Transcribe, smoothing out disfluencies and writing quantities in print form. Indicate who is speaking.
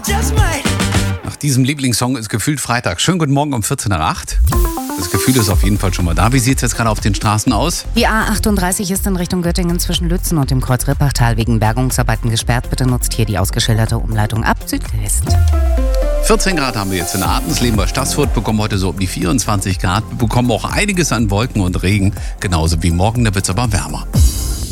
Speaker 1: Nach diesem Lieblingssong ist gefühlt Freitag. Schönen guten Morgen um 14:08 Uhr. Das Gefühl ist auf jeden Fall schon mal da. Wie sieht es jetzt gerade auf den Straßen aus?
Speaker 2: Die A38 ist in Richtung Göttingen zwischen Lützen und dem Kreuz Rippachtal wegen Bergungsarbeiten gesperrt. Bitte nutzt hier die ausgeschilderte Umleitung ab Südwest.
Speaker 1: 14 Grad haben wir jetzt in Artensleben bei Stassfurt, bekommen heute so um die 24 Grad. Wir bekommen auch einiges an Wolken und Regen, genauso wie morgen, da wird es aber wärmer.